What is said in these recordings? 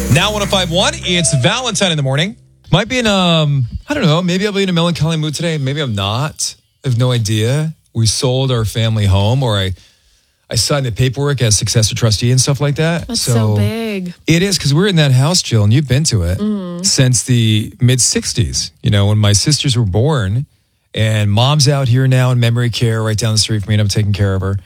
Now 105.1, it's Valentine in the morning. Might be in, I don't know, maybe I'll be in a melancholy mood today. Maybe I'm not. I have no idea. We sold our family home, or I signed the paperwork as successor trustee and stuff like that. That's so big. It is, because we're in that house, Jill, and you've been to it since the mid-'60s. You know, when my sisters were born, and mom's out here now in memory care right down the street from me, and I'm taking care of her.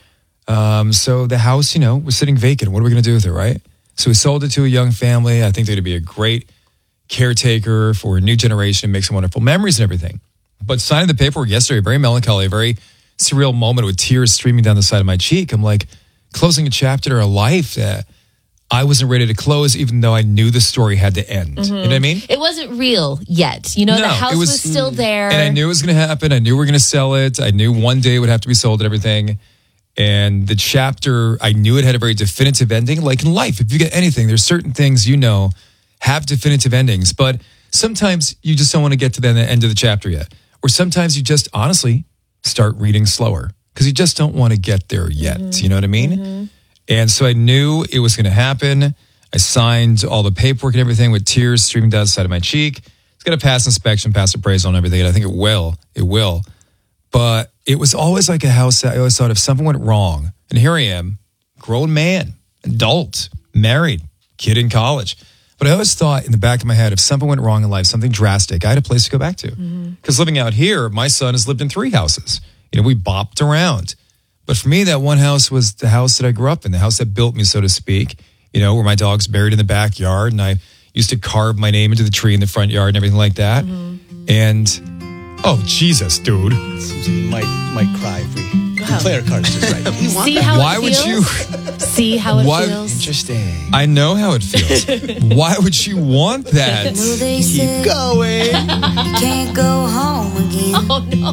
So the house, you know, was sitting vacant. What are we going to do with it, right? So we sold it to a young family. I think they'd be a great caretaker for a new generation, make some wonderful memories and everything. But signing the paperwork yesterday, very melancholy, a very surreal moment with tears streaming down the side of my cheek. I'm like closing a chapter to a life that I wasn't ready to close, even though I knew the story had to end. You know what I mean? It wasn't real yet. You know, the house was still there. And I knew it was going to happen. I knew we were going to sell it. I knew one day it would have to be sold and everything. And the chapter, I knew it had a very definitive ending. Like in life, if you get anything, there's certain things, you know, have definitive endings. But sometimes you just don't want to get to the end of the chapter yet. Or sometimes you just honestly start reading slower because you just don't want to get there yet. You know what I mean? And so I knew it was going to happen. I signed all the paperwork and everything with tears streaming down the side of my cheek. It's going to pass inspection, pass appraisal and everything. And I think it will. It will. But it was always like a house that I always thought if something went wrong, and here I am, grown man, adult, married, kid in college. But I always thought in the back of my head, if something went wrong in life, something drastic, I had a place to go back to. Because living out here, my son has lived in 3 houses. You know, we bopped around. But for me, that one house was the house that I grew up in, the house that built me, so to speak, you know, where my dog's buried in the backyard. And I used to carve my name into the tree in the front yard and everything like that. And... oh, Jesus, dude. Seems like he might cry if we play our cards just right. See how Why it would feels? you? See how it feels? Interesting. I know how it feels. Why would you want that? Keep going. You can't go home again.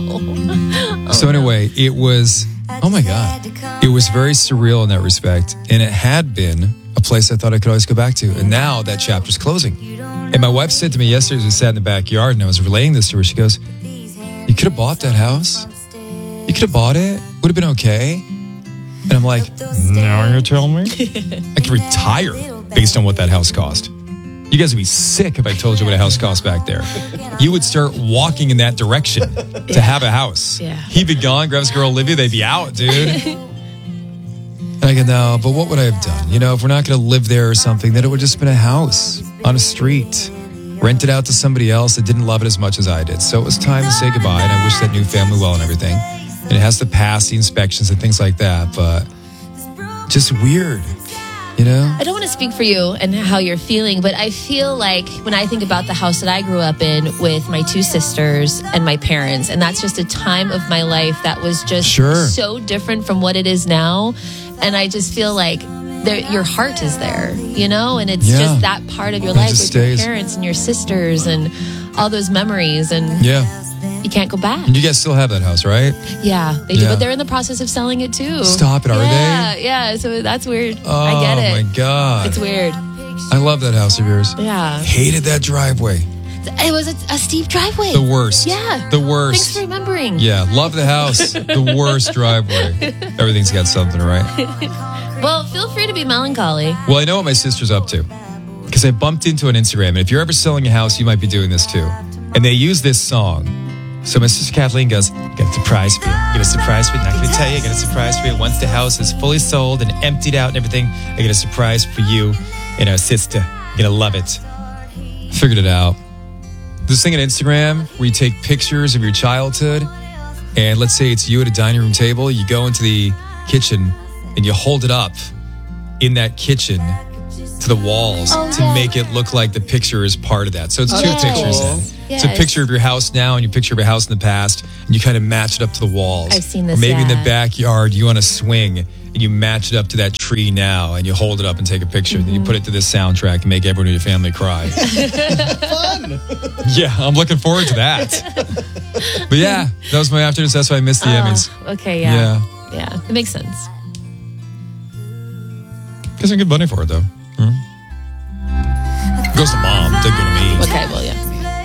Oh, no. So anyway, it was, oh my God. It was very surreal in that respect. And it had been a place I thought I could always go back to. And now that chapter's closing. And my wife said to me yesterday as we sat in the backyard and I was relaying this to her, she goes, you could have bought that house. You could have bought it. Would have been okay. And I'm like, now you're telling me? I could retire based on what that house cost. You guys would be sick if I told you what a house cost back there. You would start walking in that direction to have a house. Yeah. He'd be gone, grab his girl Olivia, they'd be out, dude. And I go, no, but what would I have done? You know, if we're not going to live there or something, then it would have just been a house on a street. Rented out to somebody else that didn't love it as much as I did. So it was time to say goodbye, and I wish that new family well and everything. And it has to pass the inspections and things like that, but just weird, you know? I don't want to speak for you and how you're feeling, but I feel like when I think about the house that I grew up in with my 2 sisters and my parents, and that's just a time of my life that was just so different from what it is now. And I just feel like your heart is there, you know, and it's just that part of your life with your parents and your sisters and all those memories, and you can't go back. And you guys still have that house, right? Yeah, they do, but they're in the process of selling it too. Stop it, are they? Yeah, so that's weird. Oh, I get it. Oh my God. It's weird. I love that house of yours. Yeah. Hated that driveway. It was a steep driveway. The worst. Yeah. The worst. Thanks for remembering. Yeah, love the house. The worst driveway. Everything's got something, right? Well, feel free to be melancholy. Well, I know what my sister's up to because I bumped into an Instagram. And if you're ever selling a house, you might be doing this too. And they use this song. So my sister Kathleen goes, got a surprise for you. Got a surprise for you. Not going to tell you. I got a surprise for you. Once the house is fully sold and emptied out and everything, I got a surprise for you and our sister. You're going to love it. Figured it out. This thing on Instagram where you take pictures of your childhood. And let's say it's you at a dining room table. You go into the kitchen and you hold it up in that kitchen to the walls to make it look like the picture is part of that. So it's 2 pictures in. It's a picture of your house now and your picture of your house in the past, and you kind of match it up to the walls. I've seen this, Or maybe in the backyard, you on a swing, and you match it up to that tree now, and you hold it up and take a picture, and then you put it to this soundtrack and make everyone in your family cry. Fun. Yeah, I'm looking forward to that. But yeah, that was my afternoon, so that's why I missed the Emmys. Okay, yeah. It makes sense. Guess I get money for it, though. Goes to mom, doesn't go to me. Okay, well, yeah.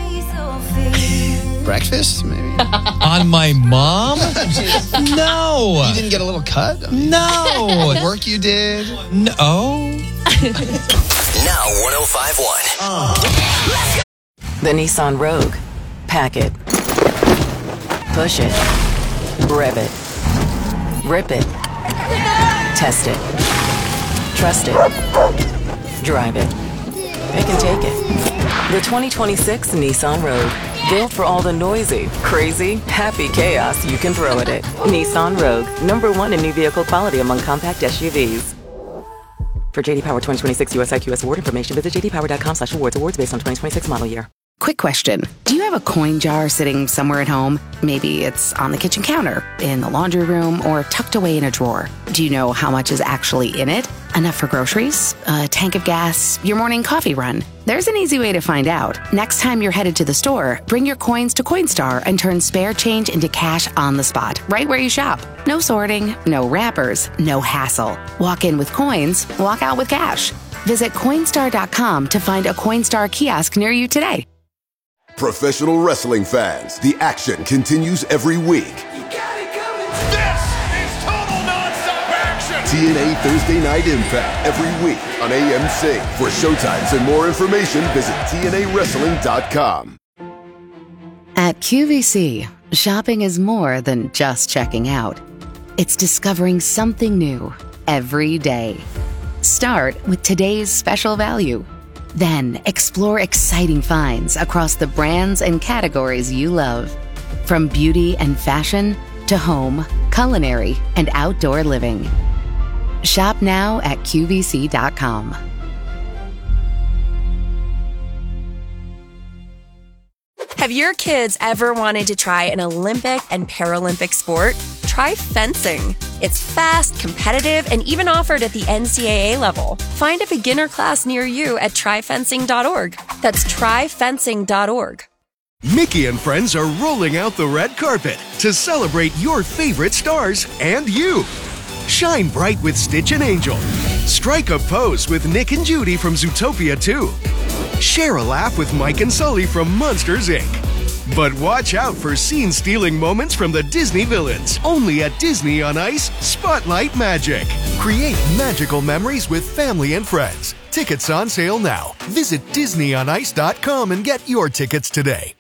Breakfast, maybe? On my mom? No. You didn't get a little cut? No. Work you did? No. Now 105.1. The Nissan Rogue. Pack it. Push it. Rev it. Rip it. Test it. Trust it. Drive it. Pick and take it. The 2026 Nissan Rogue. Built for all the noisy, crazy, happy chaos you can throw at it. Nissan Rogue. #1 in new vehicle quality among compact SUVs. For JD Power 2026 US IQS award information, visit jdpower.com/awards. Awards based on 2026 model year. Quick question. Do you have a coin jar sitting somewhere at home? Maybe it's on the kitchen counter, in the laundry room, or tucked away in a drawer. Do you know how much is actually in it? Enough for groceries? A tank of gas? Your morning coffee run? There's an easy way to find out. Next time you're headed to the store, bring your coins to Coinstar and turn spare change into cash on the spot, right where you shop. No sorting, no wrappers, no hassle. Walk in with coins, walk out with cash. Visit Coinstar.com to find a Coinstar kiosk near you today. Professional wrestling fans, the action continues every week. This is total nonstop action! TNA Thursday Night Impact every week on AMC. For showtimes and more information, visit TNAWrestling.com. At QVC, shopping is more than just checking out. It's discovering something new every day. Start with today's special value. Then explore exciting finds across the brands and categories you love. From beauty and fashion to home, culinary, and outdoor living. Shop now at QVC.com. Have your kids ever wanted to try an Olympic and Paralympic sport? Try fencing. It's fast, competitive, and even offered at the NCAA level. Find a beginner class near you at tryfencing.org. That's tryfencing.org. Mickey and friends are rolling out the red carpet to celebrate your favorite stars and you. Shine bright with Stitch and Angel. Strike a pose with Nick and Judy from Zootopia 2. Share a laugh with Mike and Sully from Monsters, Inc. But watch out for scene-stealing moments from the Disney villains. Only at Disney on Ice Spotlight Magic. Create magical memories with family and friends. Tickets on sale now. Visit DisneyOnIce.com and get your tickets today.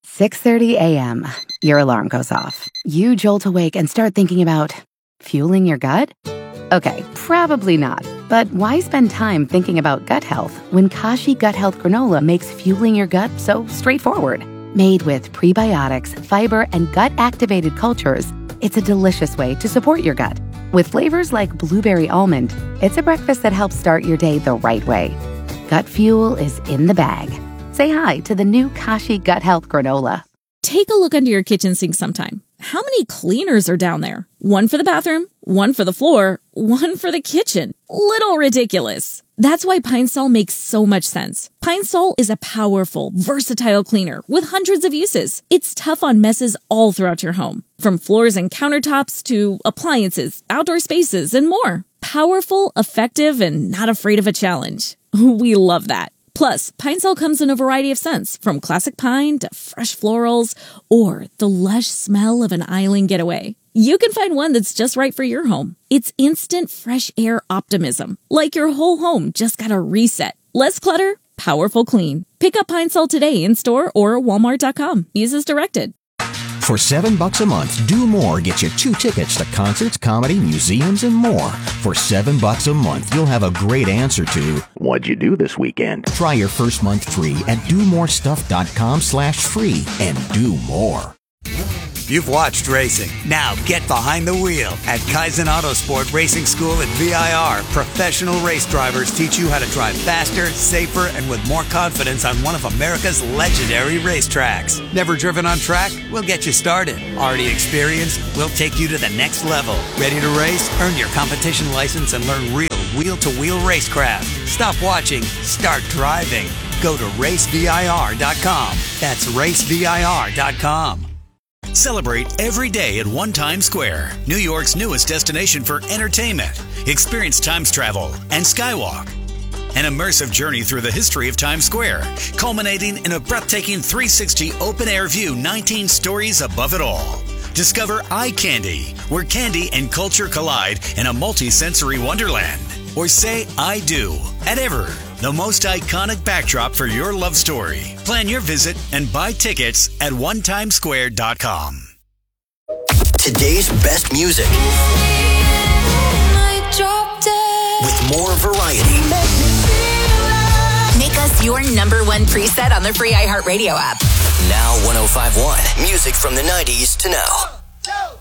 6:30 a.m. Your alarm goes off. You jolt awake and start thinking about fueling your gut? Okay, probably not. But why spend time thinking about gut health when Kashi Gut Health Granola makes fueling your gut so straightforward? Made with prebiotics, fiber, and gut-activated cultures, it's a delicious way to support your gut. With flavors like blueberry almond, it's a breakfast that helps start your day the right way. Gut fuel is in the bag. Say hi to the new Kashi Gut Health Granola. Take a look under your kitchen sink sometime. How many cleaners are down there? One for the bathroom, one for the floor, one for the kitchen. Little ridiculous. That's why Pine Sol makes so much sense. Pine Sol is a powerful, versatile cleaner with hundreds of uses. It's tough on messes all throughout your home, from floors and countertops to appliances, outdoor spaces, and more. Powerful, effective, and not afraid of a challenge. We love that. Plus, Pine Sol comes in a variety of scents, from classic pine to fresh florals, or the lush smell of an island getaway. You can find one that's just right for your home. It's instant fresh air optimism, like your whole home just got a reset. Less clutter, powerful clean. Pick up Pine Sol today in store or Walmart.com. Use as directed. For $7 a month, Do More gets you 2 tickets to concerts, comedy, museums, and more. For $7 a month, you'll have a great answer to, what'd you do this weekend? Try your first month free at domorestuff.com/free and do more. You've watched racing. Now get behind the wheel. At Kaizen Autosport Racing School at VIR, professional race drivers teach you how to drive faster, safer, and with more confidence on one of America's legendary racetracks. Never driven on track? We'll get you started. Already experienced? We'll take you to the next level. Ready to race? Earn your competition license and learn real wheel-to-wheel racecraft. Stop watching. Start driving. Go to racevir.com. That's racevir.com. Celebrate every day at One Times Square, New York's newest destination for entertainment. Experience Times Travel and Skywalk. An immersive journey through the history of Times Square, culminating in a breathtaking 360 open-air view, 19 stories above it all. Discover Eye Candy, where candy and culture collide in a multi-sensory wonderland. Or say I do at Ever, the most iconic backdrop for your love story. Plan your visit and buy tickets at onetimesquare.com. Today's best music with more variety. Make us your number one preset on the free iHeartRadio app. Now 105.1. Music from the 90s to now.